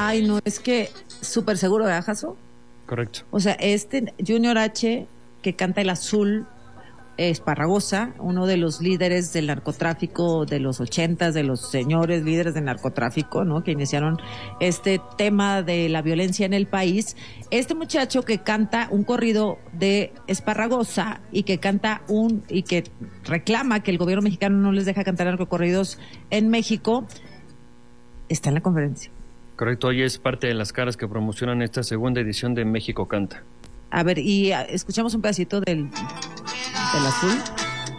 Ay, no, es que súper seguro, ¿verdad, Jaso? Correcto. O sea, Junior H, que canta El Azul, Esparragosa, uno de los líderes del narcotráfico de los 80s, de los señores líderes del narcotráfico, ¿no? Que iniciaron este tema de la violencia en el país. Este muchacho que canta un corrido de Esparragosa y que reclama que el gobierno mexicano no les deja cantar narcocorridos en México, está en la conferencia. Correcto, hoy es parte de las caras que promocionan esta segunda edición de México Canta. A ver, y escuchamos un pedacito del Azul.